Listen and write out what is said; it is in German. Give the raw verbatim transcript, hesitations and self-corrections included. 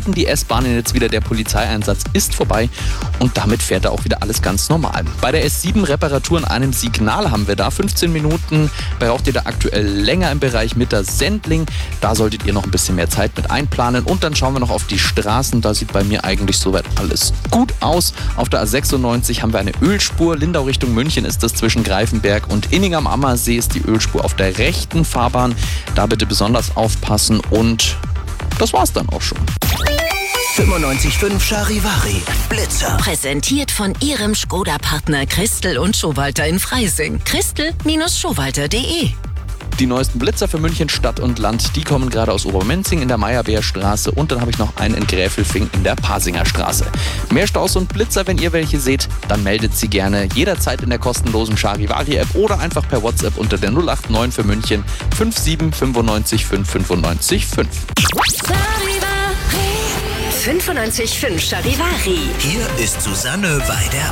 halten die S-Bahnen jetzt wieder, der Polizeieinsatz ist vorbei und damit fährt da auch wieder alles ganz normal. Bei der S sieben Reparatur an einem Signal haben wir da fünfzehn Minuten, braucht ihr da aktuell länger im Bereich Mitter-Sendling, da solltet ihr noch ein bisschen mehr Zeit mit einplanen und dann schauen wir noch auf die Straßen, da sieht bei mir eigentlich soweit alles gut aus. Auf der A sechsundneunzig haben wir eine Ölspur, Lindau Richtung München ist das zwischen Greifenberg und Inning am Ammersee ist die Ölspur auf der rechten Fahrbahn, da bitte besonders aufpassen und das war's dann auch schon. fünfundneunzig Komma fünf Charivari Blitzer. Präsentiert von Ihrem Skoda-Partner Christel und Schowalter in Freising. Christel Schowalter punkt de. Die neuesten Blitzer für München Stadt und Land, die kommen gerade aus Obermenzing in der Meyerbeerstraße und dann habe ich noch einen in Gräfelfing in der Pasinger Straße. Mehr Staus und Blitzer, wenn ihr welche seht, dann meldet sie gerne jederzeit in der kostenlosen Charivari-App oder einfach per WhatsApp unter der null acht neun für München fünf sieben fünfundneunzig fünf fünfundneunzig fünf. fünfundneunzig Komma fünf Charivari. Hier ist Susanne bei der